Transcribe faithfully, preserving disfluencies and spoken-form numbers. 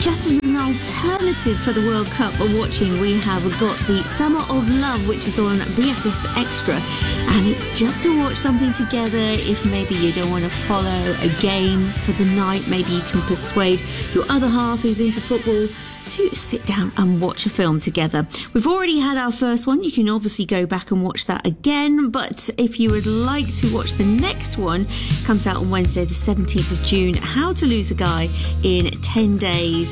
just as an alternative for the World Cup watching, we have got the Summer of Love, which is on B F S Extra, and it's just to watch something together. If maybe you don't want to follow a game for the night, maybe you can persuade your other half who's into football to sit down and watch a film together. We've already had our first one. You can obviously go back and watch that again, but if you would like to watch the next one, it comes out on Wednesday the seventeenth of June, How to Lose a Guy in ten days.